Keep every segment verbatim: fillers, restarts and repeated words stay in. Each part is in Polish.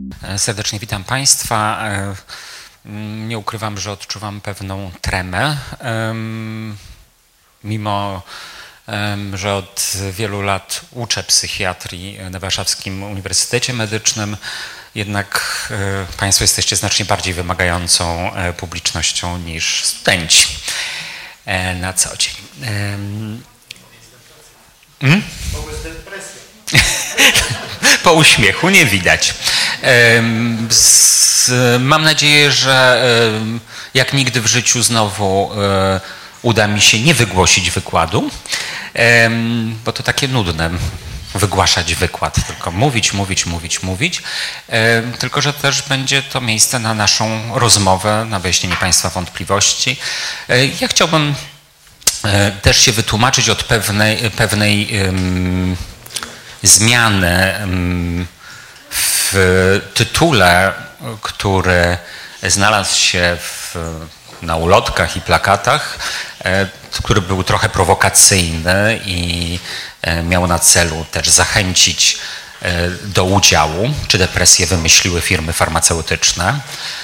Serdecznie witam Państwa. Nie ukrywam, że odczuwam pewną tremę, mimo że od wielu lat uczę psychiatrii na Warszawskim Uniwersytecie Medycznym, jednak Państwo jesteście znacznie bardziej wymagającą publicznością niż studenci na co dzień. Hmm? Po uśmiechu nie widać. Mam nadzieję, że jak nigdy w życiu znowu uda mi się nie wygłosić wykładu, bo to takie nudne wygłaszać wykład, tylko mówić, mówić, mówić, mówić, tylko że też będzie to miejsce na naszą rozmowę, na wyjaśnienie Państwa wątpliwości. Ja chciałbym też się wytłumaczyć od pewnej, pewnej um, zmiany um, w tytule, który znalazł się w, na ulotkach i plakatach, e, który był trochę prowokacyjny i e, miał na celu też zachęcić e, do udziału, czy depresję wymyśliły firmy farmaceutyczne.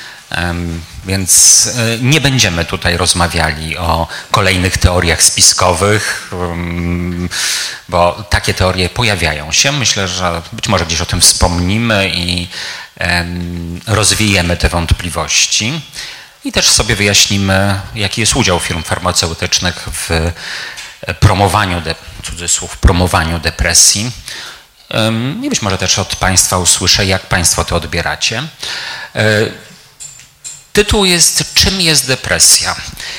Więc nie będziemy tutaj rozmawiali o kolejnych teoriach spiskowych, bo takie teorie pojawiają się. Myślę, że być może gdzieś o tym wspomnimy i rozwijemy te wątpliwości. I też sobie wyjaśnimy, jaki jest udział firm farmaceutycznych w promowaniu, cudzysłów, promowaniu depresji. I być może też od Państwa usłyszę, jak Państwo to odbieracie. Tytuł jest "Czym jest depresja?".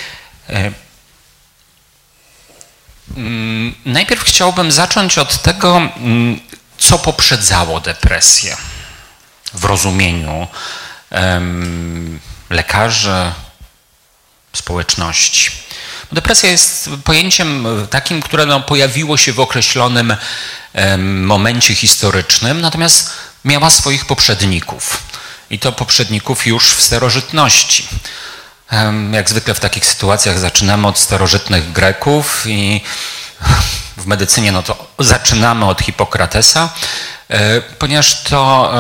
Najpierw chciałbym zacząć od tego, co poprzedzało depresję w rozumieniu lekarzy, społeczności. Depresja jest pojęciem takim, które no, pojawiło się w określonym momencie historycznym, natomiast miała swoich poprzedników. I to poprzedników już w starożytności. Jak zwykle w takich sytuacjach zaczynamy od starożytnych Greków i w medycynie no to zaczynamy od Hipokratesa, ponieważ to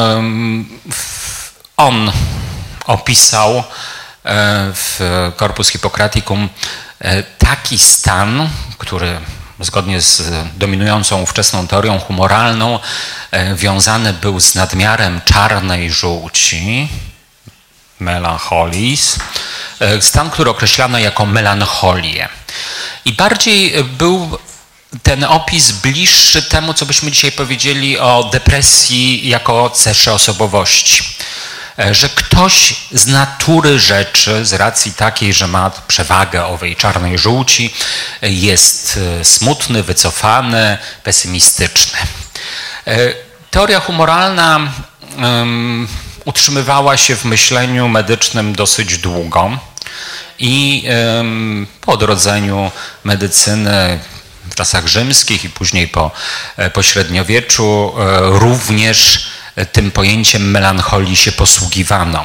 on opisał w Corpus Hippocraticum taki stan, który zgodnie z dominującą ówczesną teorią humoralną wiązany był z nadmiarem czarnej żółci, melancholis, stan, który określano jako melancholię. I bardziej był ten opis bliższy temu, co byśmy dzisiaj powiedzieli o depresji jako cesze osobowości. Że ktoś z natury rzeczy, z racji takiej, że ma przewagę owej czarnej żółci, jest smutny, wycofany, pesymistyczny. Teoria humoralna um, utrzymywała się w myśleniu medycznym dosyć długo i um, po odrodzeniu medycyny w czasach rzymskich i później po, po średniowieczu również tym pojęciem melancholii się posługiwano.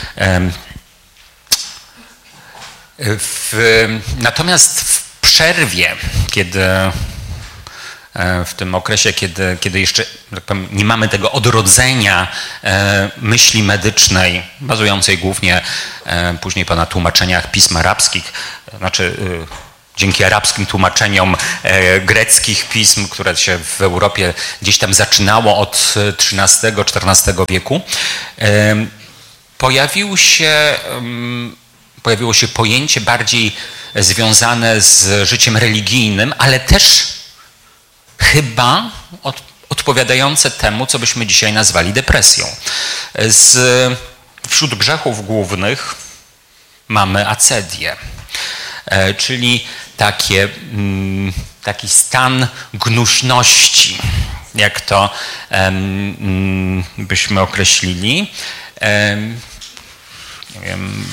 W, natomiast w przerwie, kiedy w tym okresie, kiedy, kiedy jeszcze tak powiem, nie mamy tego odrodzenia myśli medycznej, bazującej głównie później na tłumaczeniach pism arabskich, znaczy dzięki arabskim tłumaczeniom e, greckich pism, które się w Europie gdzieś tam zaczynało od trzynastego czternastego wieku, e, pojawił się, e, pojawiło się pojęcie bardziej związane z życiem religijnym, ale też chyba od, odpowiadające temu, co byśmy dzisiaj nazwali depresją. Z, wśród grzechów głównych mamy acedię, e, czyli Takie, taki stan gnuśności, jak to um, byśmy określili. Um, nie wiem,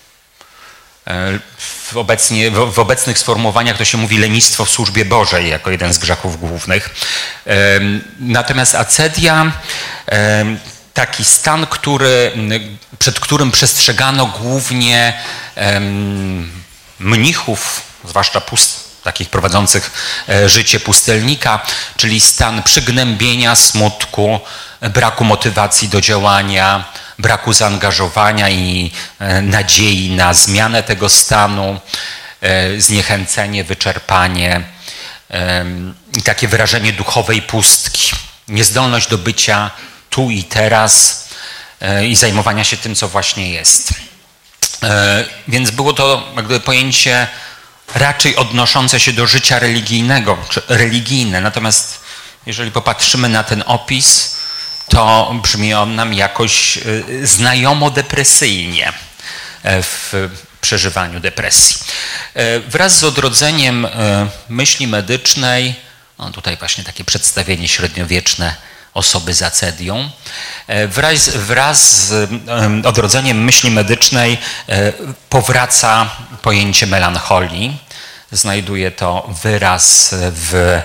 w, obecnie, w, w obecnych sformułowaniach to się mówi lenistwo w służbie Bożej jako jeden z grzechów głównych. Um, natomiast acedia, um, taki stan, który, przed którym przestrzegano głównie um, mnichów, zwłaszcza takich prowadzących życie pustelnika, czyli stan przygnębienia, smutku, braku motywacji do działania, braku zaangażowania i nadziei na zmianę tego stanu, zniechęcenie, wyczerpanie i takie wyrażenie duchowej pustki, niezdolność do bycia tu i teraz i zajmowania się tym, co właśnie jest. Więc było to jakby pojęcie raczej odnoszące się do życia religijnego, czy religijne. Natomiast jeżeli popatrzymy na ten opis, to brzmi on nam jakoś znajomo depresyjnie w przeżywaniu depresji. Wraz z odrodzeniem myśli medycznej, no tutaj właśnie takie przedstawienie średniowieczne osoby z acedią, wraz, wraz z odrodzeniem myśli medycznej powraca pojęcie melancholii. Znajduje to wyraz w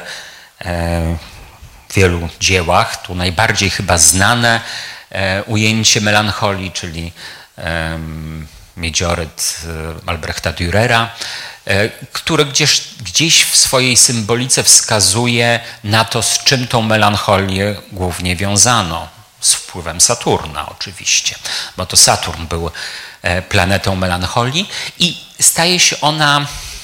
wielu dziełach. Tu najbardziej chyba znane ujęcie melancholii, czyli Miedzioryt Albrechta Dürera, który gdzieś, gdzieś w swojej symbolice wskazuje na to, z czym tą melancholię głównie wiązano. Z wpływem Saturna oczywiście, bo to Saturn był planetą melancholii i staje się ona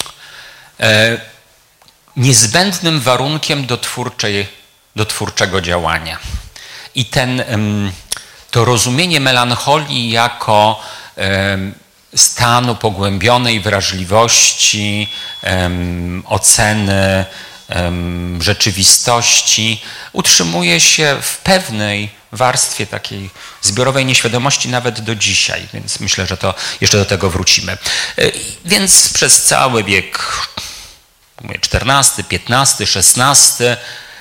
niezbędnym warunkiem do, twórczej, do twórczego działania. I ten, to rozumienie melancholii jako stanu pogłębionej wrażliwości, oceny rzeczywistości utrzymuje się w pewnej warstwie takiej zbiorowej nieświadomości nawet do dzisiaj, więc myślę, że to jeszcze do tego wrócimy. Więc przez cały wiek czternasty, piętnasty, szesnasty,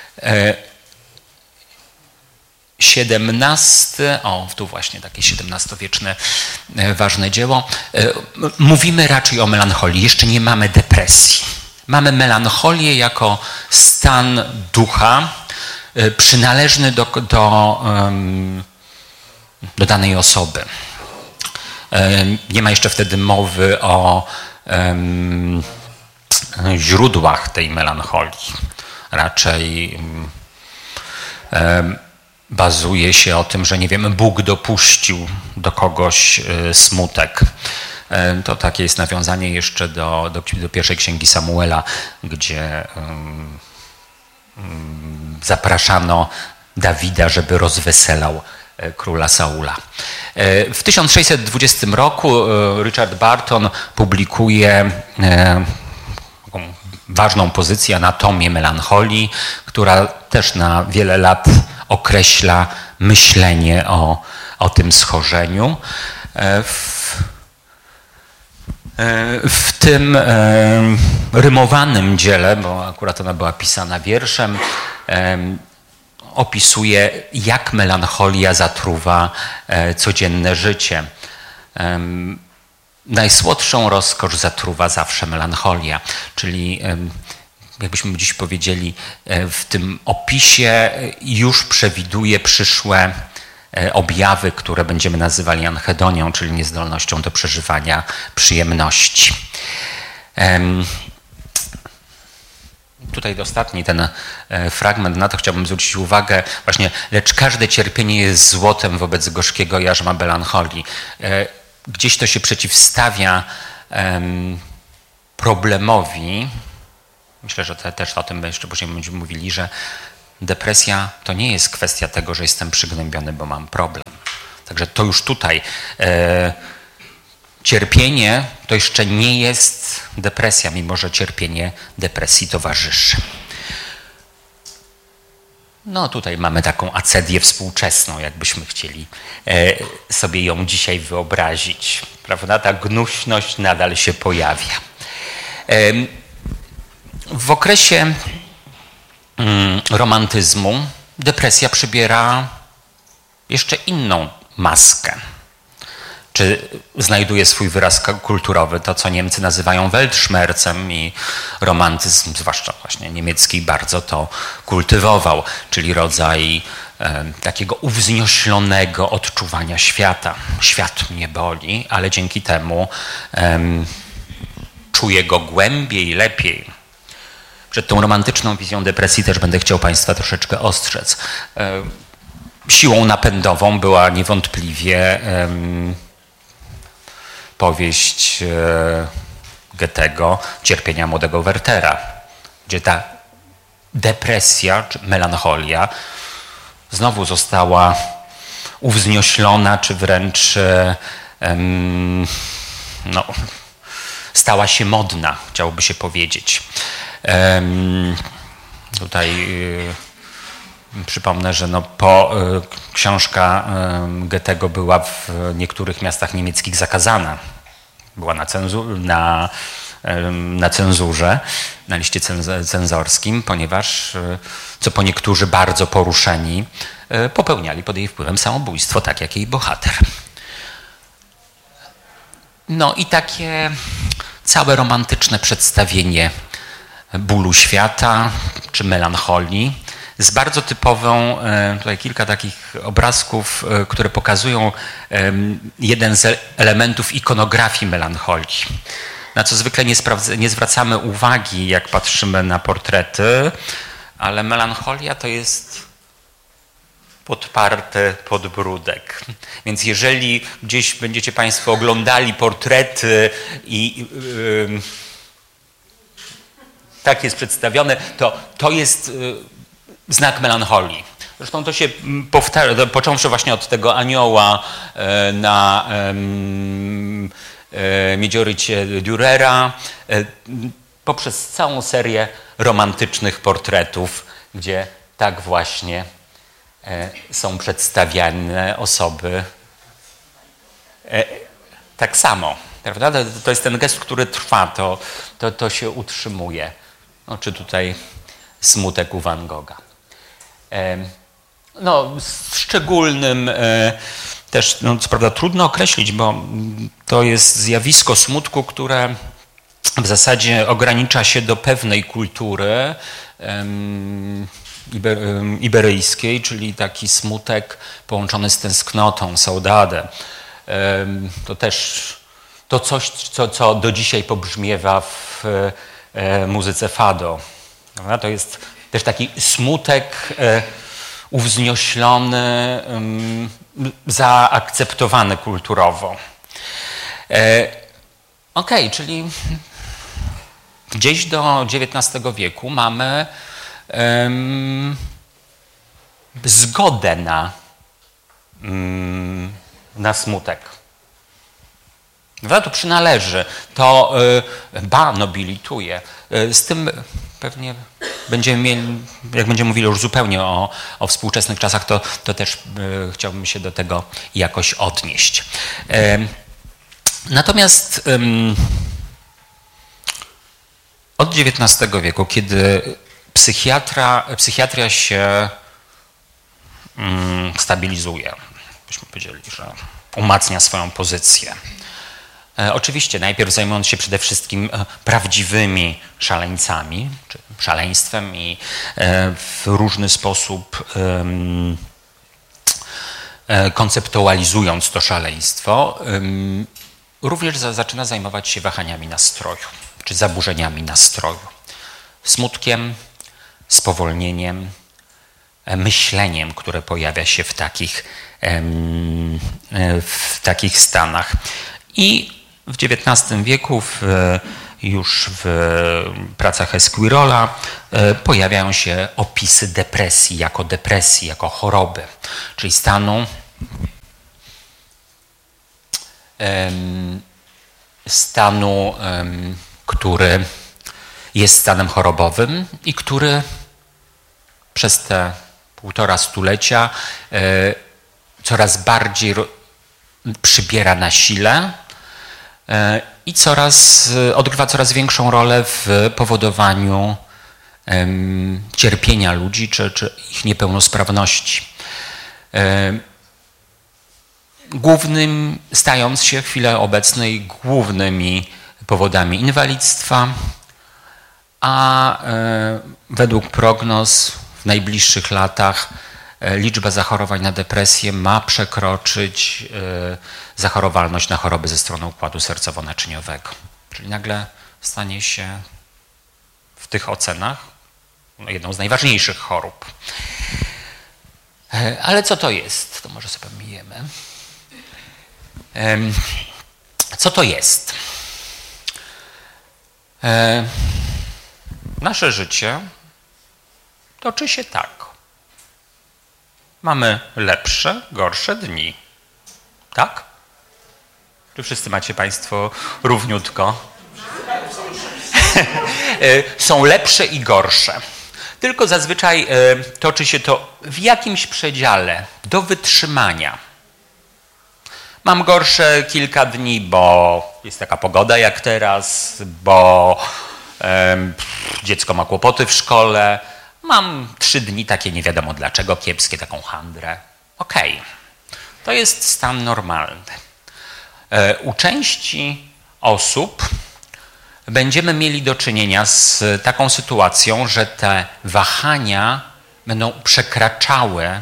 siedemnasty, o tu właśnie takie siedemnastowieczne ważne dzieło, mówimy raczej o melancholii, jeszcze nie mamy depresji. Mamy melancholię jako stan ducha przynależny do, do, do danej osoby. Nie ma jeszcze wtedy mowy o źródłach tej melancholii. Raczej bazuje się o tym, że nie wiem, Bóg dopuścił do kogoś smutek. To takie jest nawiązanie jeszcze do, do, do pierwszej księgi Samuela, gdzie um, um, zapraszano Dawida, żeby rozweselał króla Saula. W tysiąc sześćset dwudziestym roku Richard Barton publikuje taką ważną pozycję, anatomię melancholii, która też na wiele lat określa myślenie o, o tym schorzeniu. W, w tym rymowanym dziele, bo akurat ona była pisana wierszem, opisuje, jak melancholia zatruwa codzienne życie. Najsłodszą rozkosz zatruwa zawsze melancholia, czyli jakbyśmy dziś powiedzieli, w tym opisie już przewiduje przyszłe objawy, które będziemy nazywali anhedonią, czyli niezdolnością do przeżywania przyjemności. Tutaj ostatni ten fragment, na to chciałbym zwrócić uwagę. Właśnie, lecz każde cierpienie jest złotem wobec gorzkiego jarzma melancholii. Gdzieś to się przeciwstawia problemowi. Myślę, że te, też o tym jeszcze później będziemy mówili, że depresja to nie jest kwestia tego, że jestem przygnębiony, bo mam problem. Także to już tutaj e, cierpienie to jeszcze nie jest depresja, mimo że cierpienie depresji towarzyszy. No tutaj mamy taką acedię współczesną, jakbyśmy chcieli e, sobie ją dzisiaj wyobrazić. Prawda? Ta gnuśność nadal się pojawia. E, w okresie mm, romantyzmu depresja przybiera jeszcze inną maskę. Czy znajduje swój wyraz kulturowy, to co Niemcy nazywają Weltschmerzem, i romantyzm, zwłaszcza właśnie niemiecki, bardzo to kultywował, czyli rodzaj e, takiego uwznioślonego odczuwania świata. Świat mnie boli, ale dzięki temu e, czuję go głębiej, lepiej. przed tą romantyczną wizją depresji też będę chciał Państwa troszeczkę ostrzec. Siłą napędową była niewątpliwie powieść Goethego Cierpienia młodego Wertera, gdzie ta depresja czy melancholia znowu została uwznioślona, czy wręcz um, no, stała się modna, chciałoby się powiedzieć. Um, tutaj y, przypomnę, że no, po, y, książka y, Goethego była w niektórych miastach niemieckich zakazana. Była na, cenzu, na, y, na cenzurze, na liście cenzorskim, ponieważ, y, co po niektórzy bardzo poruszeni, y, popełniali pod jej wpływem samobójstwo, tak jak jej bohater. No i takie całe romantyczne przedstawienie bólu świata czy melancholii z bardzo typową, tutaj kilka takich obrazków, które pokazują jeden z elementów ikonografii melancholii, na co zwykle nie, nie zwracamy uwagi, jak patrzymy na portrety, ale melancholia to jest podparty podbródek. Więc jeżeli gdzieś będziecie Państwo oglądali portrety i yy, tak jest przedstawione, to to jest yy, znak melancholii. Zresztą to się powtarza, począwszy właśnie od tego anioła yy, na yy, yy, Miedziorycie Dürera, yy, poprzez całą serię romantycznych portretów, gdzie tak właśnie są przedstawiane osoby tak samo, prawda? To jest ten gest, który trwa, to, to, to się utrzymuje. No, czy tutaj smutek u Van Gogha. No, szczególnym też, no, co prawda trudno określić, bo to jest zjawisko smutku, które w zasadzie ogranicza się do pewnej kultury iberyjskiej, czyli taki smutek połączony z tęsknotą, saudade. To też to coś, co, co do dzisiaj pobrzmiewa w muzyce fado. To jest też taki smutek uwznioślony, zaakceptowany kulturowo. Okej, czyli gdzieś do dziewiętnastego wieku mamy um, zgodę na, um, na smutek. To przynależy, to y, ba nobilituje. Y, z tym pewnie będziemy mieli, jak będziemy mówili już zupełnie o, o współczesnych czasach, to, to też y, chciałbym się do tego jakoś odnieść. Y, natomiast y, od dziewiętnastego wieku, kiedy psychiatra, psychiatria się mm, stabilizuje, byśmy powiedzieli, że umacnia swoją pozycję. E, oczywiście najpierw zajmując się przede wszystkim prawdziwymi szaleńcami, czy szaleństwem i e, w różny sposób e, konceptualizując to szaleństwo, e, również za, zaczyna zajmować się wahaniami nastroju, czy zaburzeniami nastroju, smutkiem, spowolnieniem, myśleniem, które pojawia się w takich, w takich stanach. I w dziewiętnastym wieku w, już w pracach Esquirola pojawiają się opisy depresji jako depresji, jako choroby, czyli stanu stanu, który jest stanem chorobowym i który przez te półtora stulecia coraz bardziej przybiera na sile i coraz, odgrywa coraz większą rolę w powodowaniu cierpienia ludzi czy, czy ich niepełnosprawności. Głównym, stając się w chwili obecnej głównymi powodami inwalidztwa, a według prognoz w najbliższych latach liczba zachorowań na depresję ma przekroczyć zachorowalność na choroby ze strony układu sercowo-naczyniowego. Czyli nagle stanie się w tych ocenach jedną z najważniejszych chorób. Ale co to jest? To może sobie pomijemy. Co to jest? Nasze życie toczy się tak. Mamy lepsze, gorsze dni. Tak? Czy wszyscy macie Państwo równiutko? Są lepsze i gorsze. Tylko zazwyczaj toczy się to w jakimś przedziale do wytrzymania. Mam gorsze kilka dni, bo jest taka pogoda jak teraz, bo e, dziecko ma kłopoty w szkole. Mam trzy dni takie nie wiadomo dlaczego, kiepskie, taką handrę. Okej, okay. To jest stan normalny. E, u części osób będziemy mieli do czynienia z taką sytuacją, że te wahania będą przekraczały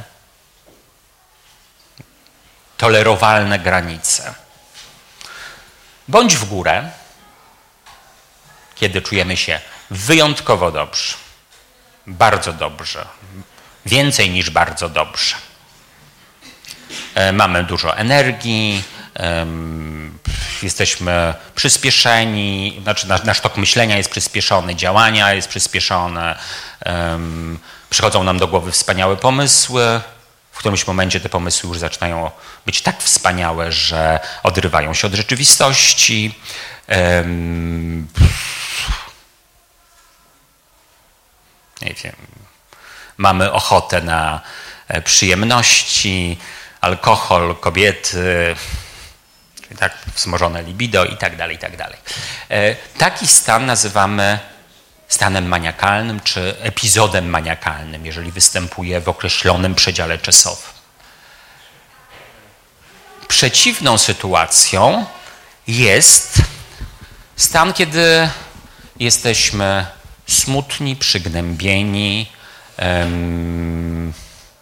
tolerowalne granice. Bądź w górę, kiedy czujemy się wyjątkowo dobrze, bardzo dobrze, więcej niż bardzo dobrze. Mamy dużo energii, jesteśmy przyspieszeni, znaczy nasz tok myślenia jest przyspieszony, działania jest przyspieszone, przychodzą nam do głowy wspaniałe pomysły. W którymś momencie te pomysły już zaczynają być tak wspaniałe, że odrywają się od rzeczywistości. Nie wiem, mamy ochotę na przyjemności, alkohol, kobiety, czyli tak wzmożone libido i tak dalej, i tak dalej. Taki stan nazywamy stanem maniakalnym czy epizodem maniakalnym, jeżeli występuje w określonym przedziale czasowym. Przeciwną sytuacją jest stan, kiedy jesteśmy smutni, przygnębieni, um,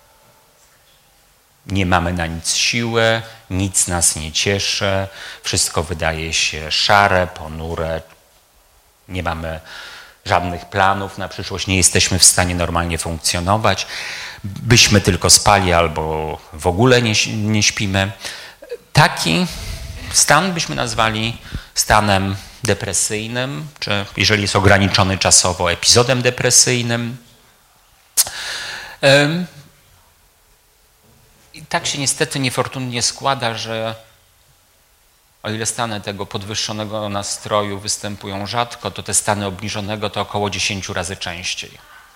nie mamy na nic siły, nic nas nie cieszy, wszystko wydaje się szare, ponure, nie mamy żadnych planów na przyszłość, nie jesteśmy w stanie normalnie funkcjonować, byśmy tylko spali albo w ogóle nie, nie śpimy. Taki stan byśmy nazwali stanem depresyjnym, czy jeżeli jest ograniczony czasowo, epizodem depresyjnym. I tak się niestety niefortunnie składa, że o ile stany tego podwyższonego nastroju występują rzadko, to te stany obniżonego to około dziesięć razy częściej.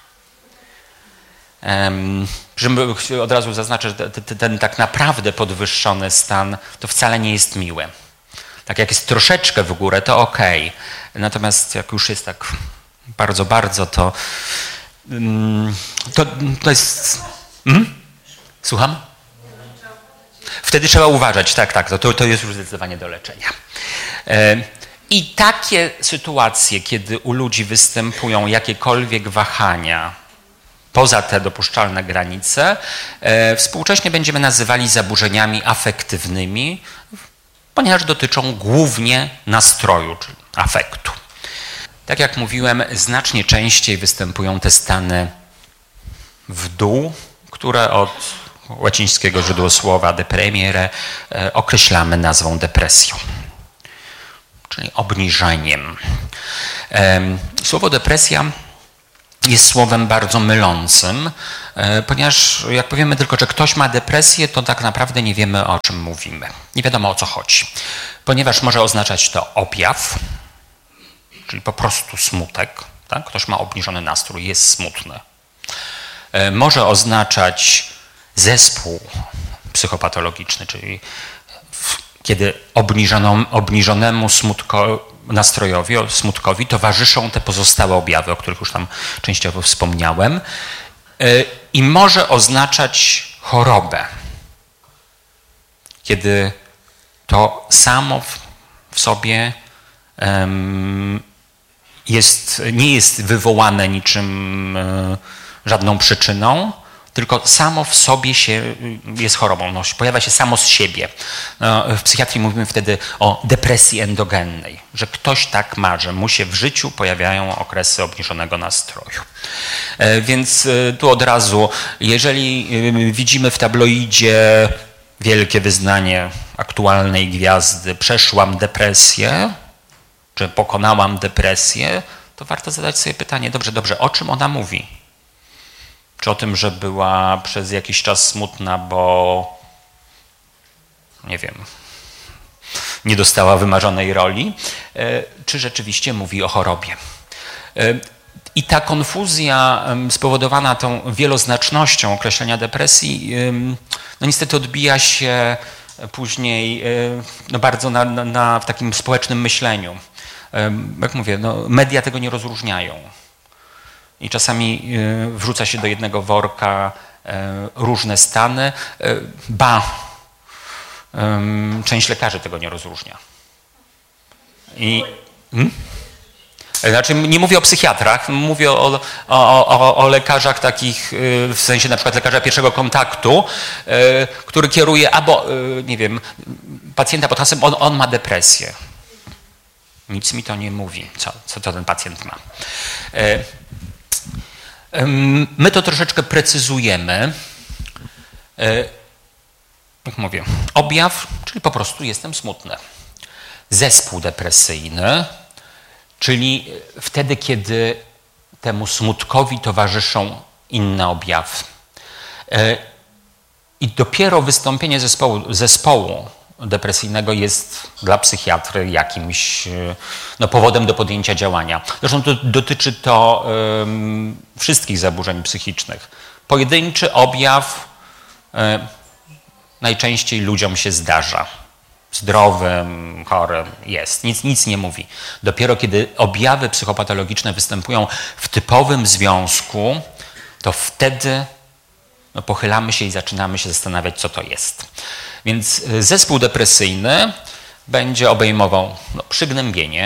Um, od razu zaznaczę, że ten, ten tak naprawdę podwyższony stan to wcale nie jest miły. Tak jak jest troszeczkę w górę, to okej. Okay. Natomiast jak już jest tak bardzo, bardzo, to um, to, to jest... Hmm? Słucham? Wtedy trzeba uważać, tak, tak, to, to jest już zdecydowanie do leczenia. I takie sytuacje, kiedy u ludzi występują jakiekolwiek wahania poza te dopuszczalne granice, współcześnie będziemy nazywali zaburzeniami afektywnymi, ponieważ dotyczą głównie nastroju, czyli afektu. Tak jak mówiłem, znacznie częściej występują te stany w dół, które od łacińskiego źródłosłowa depremiere określamy nazwą depresją, czyli obniżeniem. Słowo depresja jest słowem bardzo mylącym, ponieważ jak powiemy tylko, że ktoś ma depresję, to tak naprawdę nie wiemy, o czym mówimy. Nie wiadomo, o co chodzi. Ponieważ może oznaczać to objaw, czyli po prostu smutek. Tak? Ktoś ma obniżony nastrój, jest smutny. Może oznaczać zespół psychopatologiczny, czyli kiedy obniżonemu smutko, nastrojowi, smutkowi towarzyszą te pozostałe objawy, o których już tam częściowo wspomniałem, i może oznaczać chorobę, kiedy to samo w sobie jest, nie jest wywołane niczym, żadną przyczyną, tylko samo w sobie się jest chorobą, no, pojawia się samo z siebie. No, w psychiatrii mówimy wtedy o depresji endogennej, że ktoś tak ma, że mu się w życiu pojawiają okresy obniżonego nastroju. E, więc e, tu od razu, jeżeli e, widzimy w tabloidzie wielkie wyznanie aktualnej gwiazdy, przeszłam depresję, czy pokonałam depresję, to warto zadać sobie pytanie, dobrze, dobrze, o czym ona mówi? Czy o tym, że była przez jakiś czas smutna, bo nie wiem, nie dostała wymarzonej roli, czy rzeczywiście mówi o chorobie? I ta konfuzja spowodowana tą wieloznacznością określenia depresji, no niestety odbija się później no bardzo na, na, na w takim społecznym myśleniu. Jak mówię, no media tego nie rozróżniają. I czasami wrzuca się do jednego worka różne stany. Ba, część lekarzy tego nie rozróżnia. I, hmm? Znaczy, nie mówię o psychiatrach, mówię o, o, o, o lekarzach takich, w sensie na przykład lekarza pierwszego kontaktu, który kieruje albo, nie wiem, pacjenta pod hasłem, on, on ma depresję. Nic mi to nie mówi, co, co to ten pacjent ma. My to troszeczkę precyzujemy. Jak mówię, objaw, czyli po prostu jestem smutny. Zespół depresyjny, czyli wtedy, kiedy temu smutkowi towarzyszą inne objawy. I dopiero wystąpienie zespołu, zespołu depresyjnego jest dla psychiatry jakimś no, powodem do podjęcia działania. Zresztą to, dotyczy to um, wszystkich zaburzeń psychicznych. Pojedynczy objaw um, najczęściej ludziom się zdarza. Zdrowym, chorym jest. Nic, nic nie mówi. Dopiero kiedy objawy psychopatologiczne występują w typowym związku, to wtedy no, pochylamy się i zaczynamy się zastanawiać, co to jest. Więc zespół depresyjny będzie obejmował no, przygnębienie,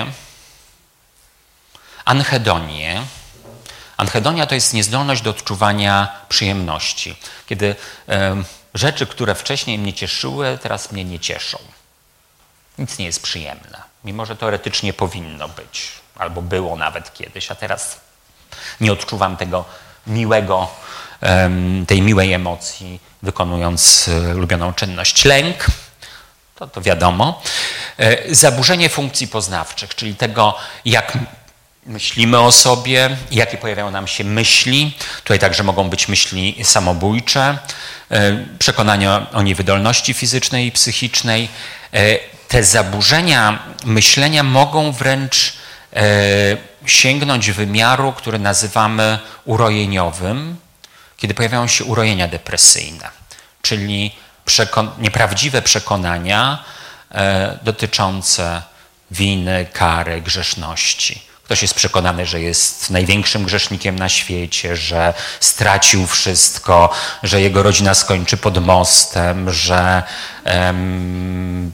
anhedonię. Anhedonia to jest niezdolność do odczuwania przyjemności. Kiedy e, rzeczy, które wcześniej mnie cieszyły, teraz mnie nie cieszą. Nic nie jest przyjemne, mimo że teoretycznie powinno być, albo było nawet kiedyś, a teraz nie odczuwam tego miłego, tej miłej emocji, wykonując ulubioną czynność. Lęk, to, to wiadomo. Zaburzenie funkcji poznawczych, czyli tego, jak myślimy o sobie, jakie pojawiają nam się myśli. Tutaj także mogą być myśli samobójcze, przekonania o niewydolności fizycznej i psychicznej. Te zaburzenia myślenia mogą wręcz e, sięgnąć wymiaru, który nazywamy urojeniowym, kiedy pojawiają się urojenia depresyjne, czyli przekon- nieprawdziwe przekonania e, dotyczące winy, kary, grzeszności. Ktoś jest przekonany, że jest największym grzesznikiem na świecie, że stracił wszystko, że jego rodzina skończy pod mostem, że em,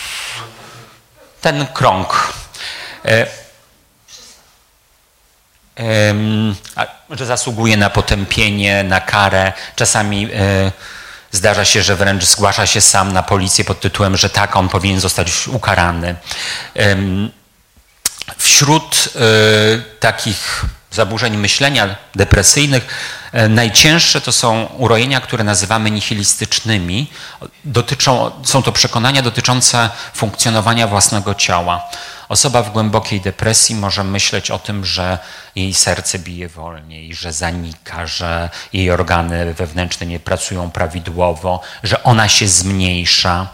ten krąg, e, e, że zasługuje na potępienie, na karę. Czasami e, zdarza się, że wręcz zgłasza się sam na policję pod tytułem, że tak, on powinien zostać ukarany. E, wśród e, takich zaburzeń myślenia depresyjnych e, najcięższe to są urojenia, które nazywamy nihilistycznymi. Dotyczą, są to przekonania dotyczące funkcjonowania własnego ciała. Osoba w głębokiej depresji może myśleć o tym, że jej serce bije wolniej, że zanika, że jej organy wewnętrzne nie pracują prawidłowo, że ona się zmniejsza.